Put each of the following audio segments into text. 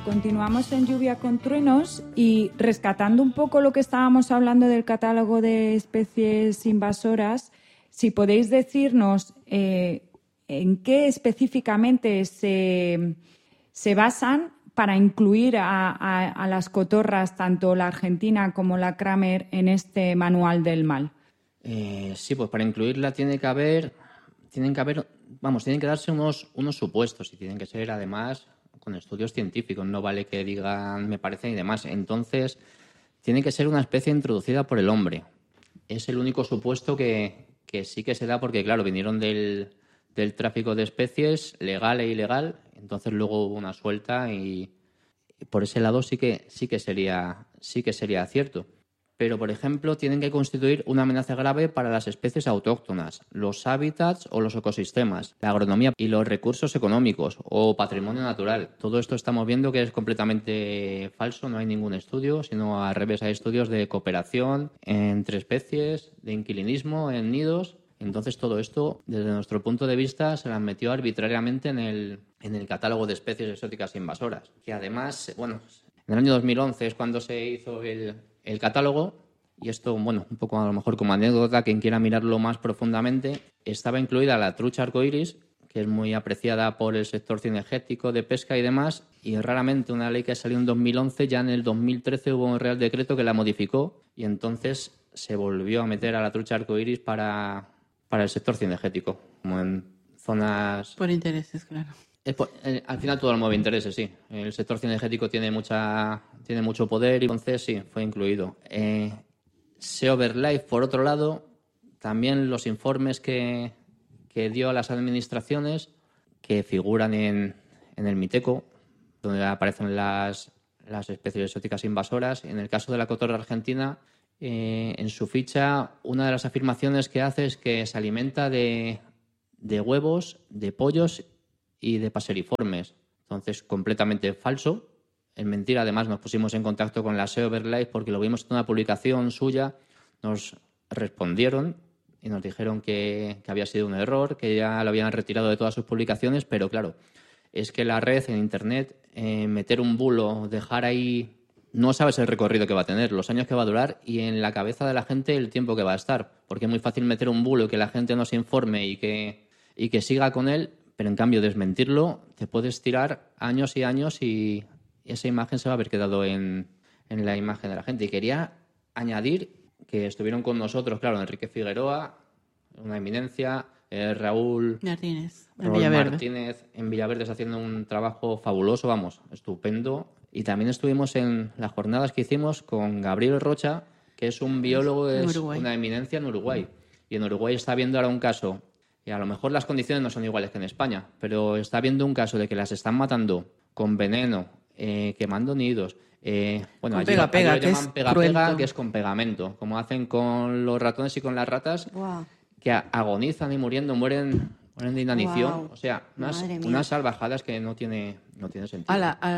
Continuamos en Lluvia con Truenos y rescatando un poco lo que estábamos hablando del catálogo de especies invasoras, si podéis decirnos en qué específicamente se basan para incluir a las cotorras, tanto la argentina como la Kramer, en este manual del mal. Sí, pues para incluirla tienen que darse unos supuestos y tienen que ser además con estudios científicos. No vale que digan me parece y demás. Entonces, tiene que ser una especie introducida por el hombre. Es el único supuesto que sí que se da porque, claro, vinieron del tráfico de especies, legal e ilegal. Entonces luego hubo una suelta y por ese lado sí que sería cierto. Pero, por ejemplo, tienen que constituir una amenaza grave para las especies autóctonas, los hábitats o los ecosistemas, la agronomía y los recursos económicos o patrimonio natural. Todo esto estamos viendo que es completamente falso, no hay ningún estudio, sino al revés, hay estudios de cooperación entre especies, de inquilinismo en nidos. Entonces, todo esto, desde nuestro punto de vista, se las metió arbitrariamente en el catálogo de especies exóticas invasoras. Que además, bueno, en el año 2011 es cuando se hizo el catálogo, y esto, bueno, un poco a lo mejor como anécdota, quien quiera mirarlo más profundamente, estaba incluida la trucha arcoíris, que es muy apreciada por el sector cinegético, de pesca y demás, y raramente una ley que salió en 2011, ya en el 2013 hubo un Real Decreto que la modificó, y entonces se volvió a meter a la trucha arcoíris para el sector cinegético, como en zonas... Por intereses, claro. Al final todo el mueve intereses, sí. El sector cinegético tiene mucho poder y entonces sí, fue incluido. SEO-BirdLife, por otro lado, también los informes que dio a las administraciones que figuran en el Miteco, donde aparecen las especies exóticas invasoras. En el caso de la cotorra argentina, en su ficha, una de las afirmaciones que hace es que se alimenta de huevos, de pollos y de paseriformes. Entonces, completamente falso. En mentira, además, nos pusimos en contacto con la SEO-BirdLife porque lo vimos en una publicación suya. Nos respondieron y nos dijeron que había sido un error, que ya lo habían retirado de todas sus publicaciones, pero claro, es que la red en Internet, meter un bulo, dejar ahí... No sabes el recorrido que va a tener, los años que va a durar y en la cabeza de la gente el tiempo que va a estar. Porque es muy fácil meter un bulo y que la gente no se informe y que siga con él, pero en cambio desmentirlo te puedes tirar años y años y esa imagen se va a haber quedado en la imagen de la gente. Y quería añadir que estuvieron con nosotros, claro, Enrique Figueroa, una eminencia, Raúl Martínez, en Villaverde haciendo un trabajo fabuloso, vamos, estupendo. Y también estuvimos en las jornadas que hicimos con Gabriel Rocha, que es un biólogo, es una eminencia en Uruguay. Y en Uruguay está viendo ahora un caso, y a lo mejor las condiciones no son iguales que en España, pero está viendo un caso de que las están matando con veneno, quemando nidos. Bueno, allí lo llaman pega-pega, que es con pegamento, como hacen con los ratones y con las ratas, que agonizan y mueren de inanición. Wow. O sea, unas salvajadas que no tiene sentido.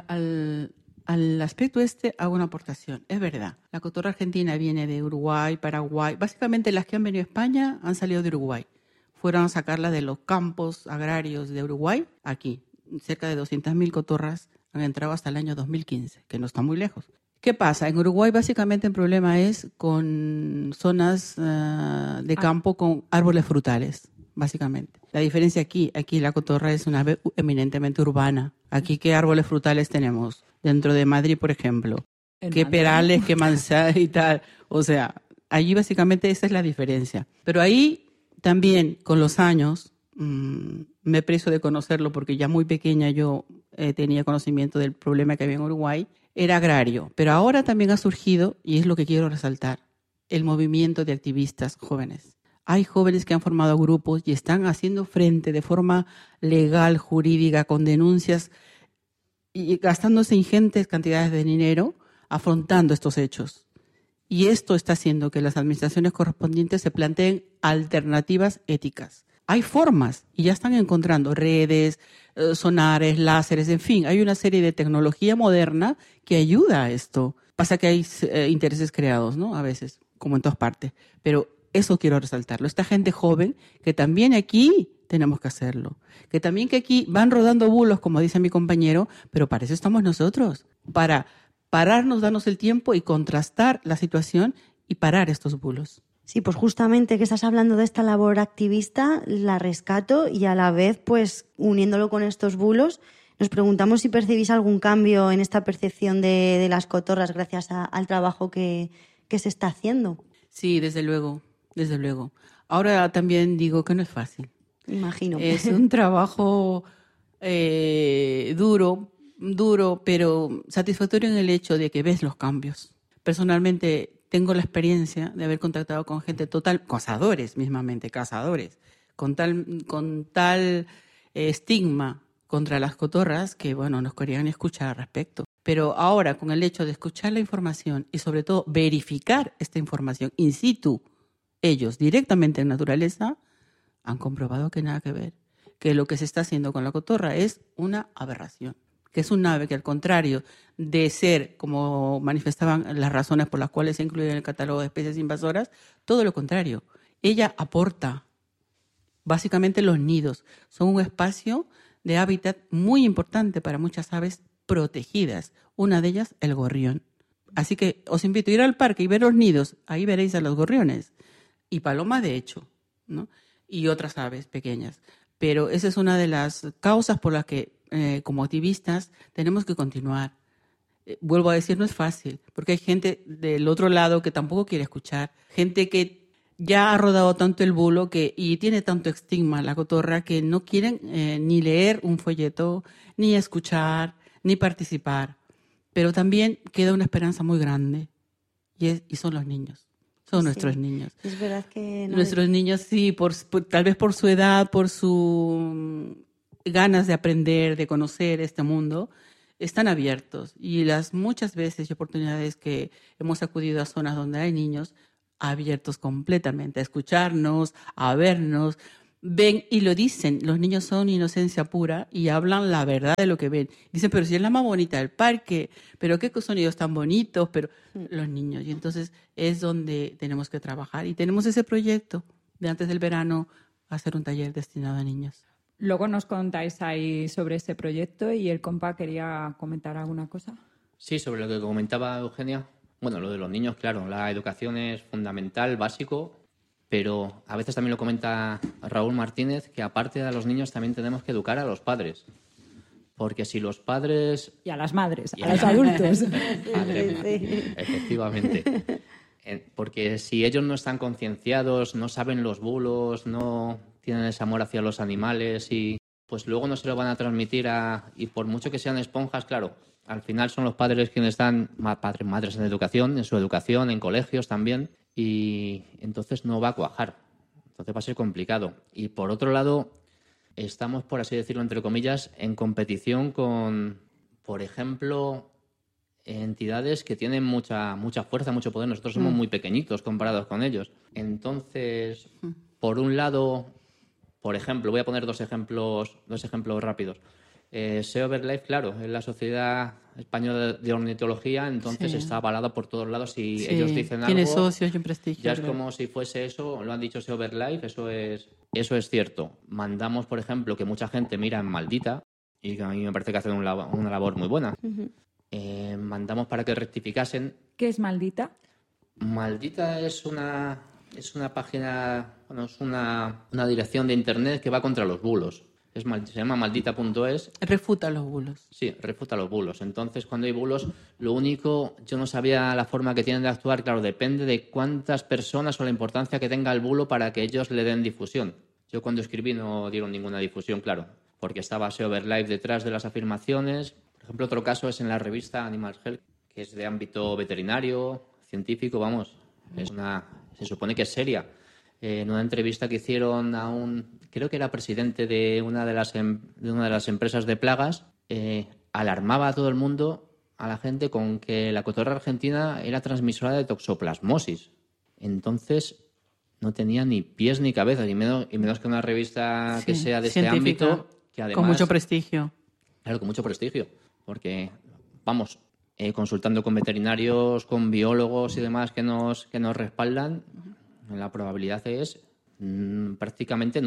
Al aspecto hago una aportación. Es verdad, la cotorra argentina viene de Uruguay, Paraguay. Básicamente las que han venido a España han salido de Uruguay. Fueron a sacarlas de los campos agrarios de Uruguay, aquí. Cerca de 200.000 cotorras han entrado hasta el año 2015, que no está muy lejos. ¿Qué pasa? En Uruguay básicamente el problema es con zonas de campo con árboles frutales, básicamente. La diferencia aquí la cotorra es una ave eminentemente urbana. Aquí, ¿qué árboles frutales tenemos? Dentro de Madrid, por ejemplo. ¿Qué perales, qué manzanas y tal? O sea, allí básicamente esa es la diferencia. Pero ahí también, con los años, me preso de conocerlo porque ya muy pequeña yo tenía conocimiento del problema que había en Uruguay. Era agrario, pero ahora también ha surgido, y es lo que quiero resaltar, el movimiento de activistas jóvenes. Hay jóvenes que han formado grupos y están haciendo frente de forma legal, jurídica, con denuncias y gastándose ingentes cantidades de dinero afrontando estos hechos. Y esto está haciendo que las administraciones correspondientes se planteen alternativas éticas. Hay formas y ya están encontrando redes, sonares, láseres, en fin, hay una serie de tecnología moderna que ayuda a esto. Pasa que hay intereses creados, ¿no? A veces, como en todas partes. Pero eso quiero resaltarlo. Esta gente joven que también aquí tenemos que hacerlo. Que también que aquí van rodando bulos, como dice mi compañero, pero para eso estamos nosotros, para pararnos, darnos el tiempo y contrastar la situación y parar estos bulos. Sí, pues justamente que estás hablando de esta labor activista, la rescato y a la vez, pues uniéndolo con estos bulos, nos preguntamos si percibís algún cambio en esta percepción de las cotorras gracias al trabajo que se está haciendo. Sí, desde luego, desde luego. Ahora también digo que no es fácil. Imagino. Es un trabajo duro, pero satisfactorio en el hecho de que ves los cambios. Personalmente tengo la experiencia de haber contactado con gente cazadores mismamente, con tal estigma contra las cotorras que, bueno, nos querían escuchar al respecto. Pero ahora, con el hecho de escuchar la información y sobre todo verificar esta información in situ, ellos directamente en naturaleza, han comprobado que nada que ver, que lo que se está haciendo con la cotorra es una aberración, que es un ave que al contrario de ser, como manifestaban las razones por las cuales se incluye en el catálogo de especies invasoras, todo lo contrario, ella aporta. Básicamente los nidos son un espacio de hábitat muy importante para muchas aves protegidas, una de ellas el gorrión. Así que os invito a ir al parque y ver los nidos, ahí veréis a los gorriones y palomas de hecho, ¿no? Y otras aves pequeñas. Pero esa es una de las causas por las que como activistas tenemos que continuar. Vuelvo a decir, no es fácil, porque hay gente del otro lado que tampoco quiere escuchar, gente que ya ha rodado tanto el bulo y tiene tanto estigma la cotorra que no quieren ni leer un folleto, ni escuchar, ni participar. Pero también queda una esperanza muy grande y son los niños. Son nuestros niños. Es verdad que... Nuestros niños, sí, tal vez por su edad, por sus ganas de aprender, de conocer este mundo, están abiertos. Y las muchas veces y oportunidades que hemos acudido a zonas donde hay niños abiertos completamente a escucharnos, a vernos, ven y lo dicen. Los niños son inocencia pura y hablan la verdad de lo que ven. Dicen, pero si es la más bonita del parque, pero qué sonidos tan bonitos, pero los niños. Y entonces es donde tenemos que trabajar. Y tenemos ese proyecto de antes del verano hacer un taller destinado a niños. Luego nos contáis ahí sobre ese proyecto y el compa quería comentar alguna cosa. Sí, sobre lo que comentaba Eugenia. Bueno, lo de los niños, claro, la educación es fundamental, básico, pero a veces también lo comenta Raúl Martínez, que aparte de a los niños también tenemos que educar a los padres. Porque si los padres... Y a las madres, a los adultos. Efectivamente. Porque si ellos no están concienciados, no saben los bulos, no tienen ese amor hacia los animales, y pues luego no se lo van a transmitir y por mucho que sean esponjas, claro, al final son los padres quienes están, padres, madres en educación, en su educación, en colegios también, y entonces no va a cuajar. Entonces va a ser complicado. Y por otro lado, estamos, por así decirlo, entre comillas, en competición con, por ejemplo, entidades que tienen mucha fuerza, mucho poder. Nosotros somos muy pequeñitos comparados con ellos. Entonces, por un lado, por ejemplo, voy a poner dos ejemplos rápidos. SEO BirdLife, claro, es la Sociedad Española de Ornitología, entonces está avalada por todos lados y ellos dicen algo. Tiene socios y un prestigio. Ya es como si fuese eso, lo han dicho SEO BirdLife, eso es cierto. Mandamos, por ejemplo, que mucha gente mira en Maldita y que a mí me parece que hacen una labor muy buena. Mandamos para que rectificasen. ¿Qué es Maldita? Maldita es una página, bueno, es una dirección de internet que va contra los bulos. Se llama maldita.es. Refuta los bulos. Sí, refuta los bulos. Entonces, cuando hay bulos, lo único, yo no sabía la forma que tienen de actuar. Claro, depende de cuántas personas o la importancia que tenga el bulo para que ellos le den difusión. Yo cuando escribí no dieron ninguna difusión, claro, porque estaba SEO BirdLife detrás de las afirmaciones. Por ejemplo, otro caso es en la revista Animal Health, que es de ámbito veterinario, científico, vamos. Se supone que es seria. En una entrevista que hicieron creo que era presidente de una de las empresas de plagas, alarmaba a todo el mundo, a la gente, con que la cotorra argentina era transmisora de toxoplasmosis. Entonces no tenía ni pies ni cabeza, y menos que una revista que sea de este ámbito, que además, con mucho prestigio. Claro, con mucho prestigio, porque vamos, consultando con veterinarios, con biólogos y demás que nos respaldan, la probabilidad es prácticamente nula.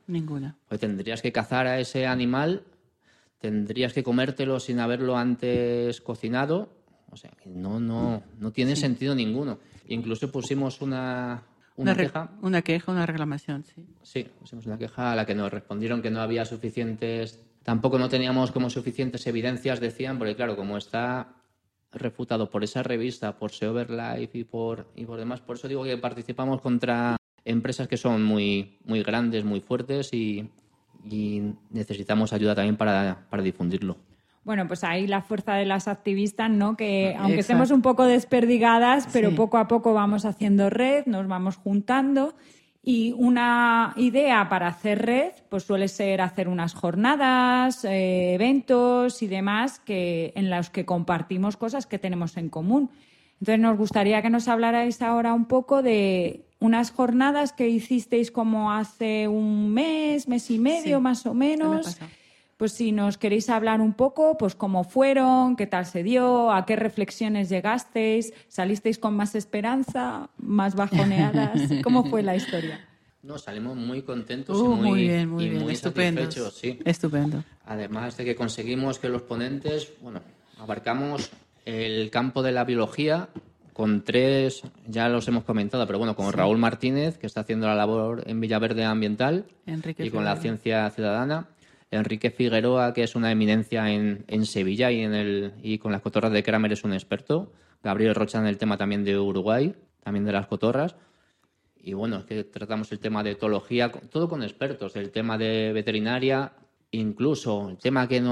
Ninguna. Pues tendrías que cazar a ese animal, tendrías que comértelo sin haberlo antes cocinado. O sea, que no tiene sentido ninguno. Incluso pusimos una queja. Una queja, una reclamación, sí. Sí, pusimos una queja a la que nos respondieron que no había suficientes... Tampoco no teníamos como suficientes evidencias, decían, porque claro, como está refutado por esa revista, por SeoverLife y por demás, por eso digo que participamos contra empresas que son muy, muy grandes, muy fuertes y necesitamos ayuda también para difundirlo. Bueno, pues ahí la fuerza de las activistas, ¿no? Que aunque Exacto. estemos un poco desperdigadas, pero Sí. poco a poco vamos haciendo red, nos vamos juntando. Y una idea para hacer red, pues suele ser hacer unas jornadas, eventos y demás en los que compartimos cosas que tenemos en común. Entonces nos gustaría que nos hablarais ahora un poco de unas jornadas que hicisteis como hace un mes y medio Sí, más o el mes menos. pasado. Pues si nos queréis hablar un poco, pues cómo fueron, qué tal se dio, a qué reflexiones llegasteis, salisteis con más esperanza, más bajoneadas, ¿cómo fue la historia? No, salimos muy contentos y muy, muy bien, muy y bien. muy Estupendo. satisfechos, sí. Estupendo. Además de que conseguimos que los ponentes, abarcamos el campo de la biología con 3, ya los hemos comentado, pero bueno, con Raúl Martínez, que está haciendo la labor en Villaverde Ambiental, Enrique y con la Figueroa. Ciencia Ciudadana. Enrique Figueroa, que es una eminencia en Sevilla y con las cotorras de Kramer es un experto. Gabriel Rocha en el tema también de Uruguay, también de las cotorras. Y bueno, es que tratamos el tema de etología, todo con expertos, el tema de veterinaria, incluso el tema que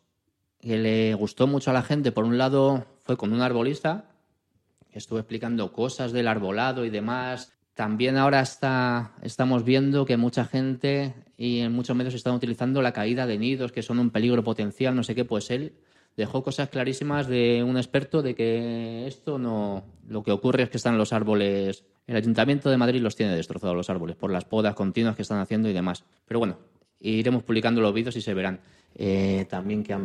le gustó mucho a la gente, por un lado, fue con un arbolista, que estuvo explicando cosas del arbolado y demás. También ahora estamos viendo que mucha gente y en muchos medios están utilizando la caída de nidos, que son un peligro potencial, no sé qué, pues él dejó cosas clarísimas de un experto de que esto no... Lo que ocurre es que están los árboles... El Ayuntamiento de Madrid los tiene destrozados los árboles por las podas continuas que están haciendo y demás. Pero bueno, iremos publicando los vídeos y se verán. También que